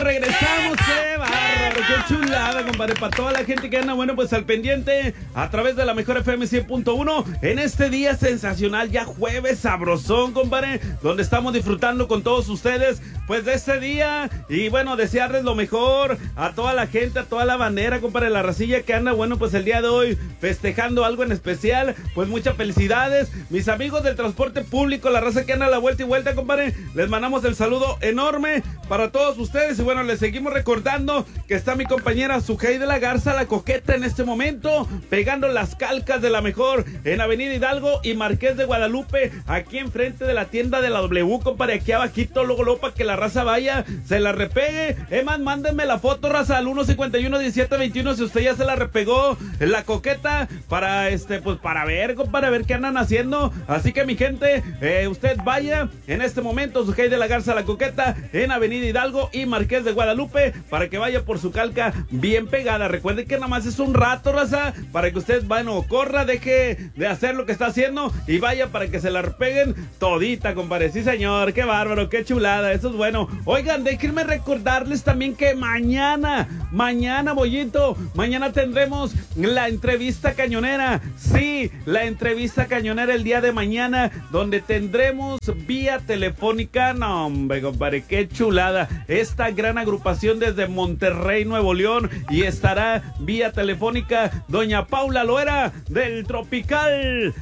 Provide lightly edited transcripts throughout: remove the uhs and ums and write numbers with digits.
regresamos. ¡Qué bárbaro! ¡Qué chulada, compadre! Para toda la gente que anda, bueno, pues al pendiente a través de la mejor FM 100.1 en este día sensacional, ya jueves sabrosón, compadre, donde estamos disfrutando con todos ustedes, pues de este día. Y bueno, desearles lo mejor a toda la gente, a toda la bandera, compadre, la racilla que anda, bueno, pues el día de hoy festejando algo en especial. Pues muchas felicidades, mis amigos del transporte público, la raza que anda a la vuelta y vuelta, compadre. Les mandamos el saludo enorme para todos ustedes. Y bueno, les seguimos recordando que está mi compañera Sujei de la Garza, la coqueta, en este momento, pegando las calcas de la mejor en Avenida Hidalgo y Marqués de Guadalupe, aquí enfrente de la tienda de la W, compadre, aquí abajito, luego para que la raza vaya, se la repegue. Más, mándenme la foto, raza, al 151-1721, si usted ya se la repegó, la coqueta, para pues para ver, compadre, a ver qué andan haciendo. Así que mi gente, usted vaya en este momento, Sujei de la Garza, la coqueta, en Avenida Hidalgo y Marqués de Guadalupe, para que vaya por su calca bien pegada. Recuerde que nada más es un rato, raza, para que usted, bueno, corra, deje de hacer lo que está haciendo y vaya para que se la repeguen todita, compadre. Sí, señor, qué bárbaro, qué chulada, eso es bueno. Oigan, déjenme recordarles también que mañana, bollito, mañana tendremos la entrevista cañonera. Sí, la entrevista cañonera el día de mañana, donde tendremos vía telefónica, no hombre, compadre, qué chulada, esta gran agrupación desde Monterrey, Nuevo León, y estará vía telefónica doña Paula Loera del Tropical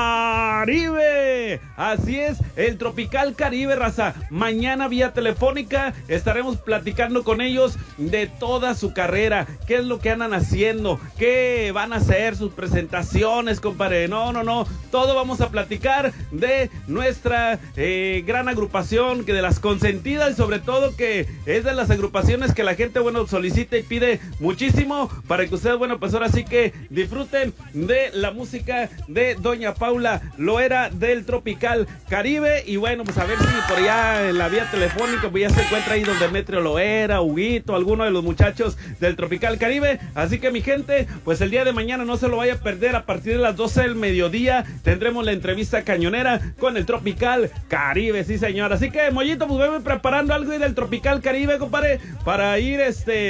Caribe. Así es, el Tropical Caribe, raza. Mañana vía telefónica estaremos platicando con ellos de toda su carrera, qué es lo que andan haciendo, qué van a hacer, sus presentaciones, compadre. No, todo vamos a platicar de nuestra gran agrupación, que de las consentidas, y sobre todo que es de las agrupaciones que la gente, bueno, solicita y pide muchísimo, para que ustedes, bueno, pues ahora sí que disfruten de la música de doña Paula Loera del Tropical Caribe. Y bueno, pues a ver si por allá en la vía telefónica pues ya se encuentra ahí don Demetrio Loera, Huguito, alguno de los muchachos del Tropical Caribe. Así que mi gente, pues el día de mañana no se lo vaya a perder. A partir de las 12 del mediodía tendremos la entrevista cañonera con el Tropical Caribe, sí señor. Así que, Mollito, pues veme preparando algo ahí del Tropical Caribe, compadre, para ir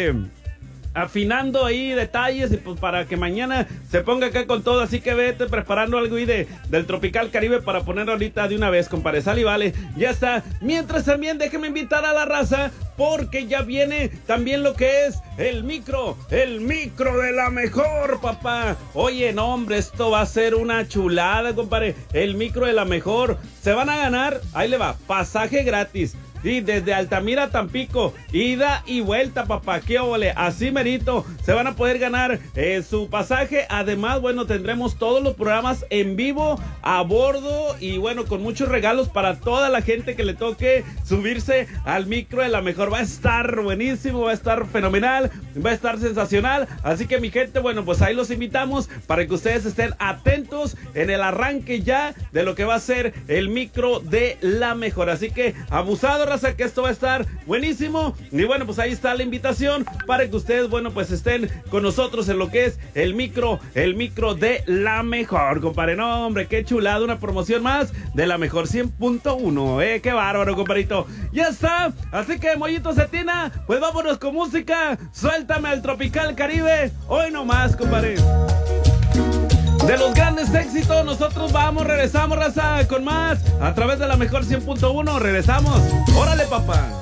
afinando ahí detalles, y pues para que mañana se ponga acá con todo. Así que vete preparando algo ahí del Tropical Caribe para poner ahorita de una vez, compadre. Sale y vale, ya está. Mientras también déjeme invitar a la raza, porque ya viene también lo que es el micro de la mejor, papá. Oye, no, hombre, esto va a ser una chulada, compadre. El micro de la mejor. Se van a ganar, ahí le va, pasaje gratis. Sí, desde Altamira a Tampico, ida y vuelta, papá, qué óvole, así merito, se van a poder ganar su pasaje. Además, bueno, tendremos todos los programas en vivo a bordo, y bueno, con muchos regalos para toda la gente que le toque subirse al micro de la mejor. Va a estar buenísimo, va a estar fenomenal, va a estar sensacional. Así que mi gente, bueno, pues ahí los invitamos para que ustedes estén atentos en el arranque ya de lo que va a ser el micro de la mejor. Así que abusado, raza, que esto va a estar buenísimo. Y bueno, pues ahí está la invitación para que ustedes, bueno, pues estén con nosotros en lo que es el micro de la mejor, compadre. No, hombre, qué chulada, una promoción más de la mejor 100.1, qué bárbaro, compadrito. Ya está, así que, Mollito Cetina, pues vámonos con música. Suéltame al Tropical Caribe, hoy nomás, compadre. De los grandes éxitos, nosotros regresamos, raza, con más a través de la mejor 100.1. Regresamos. Órale, papá.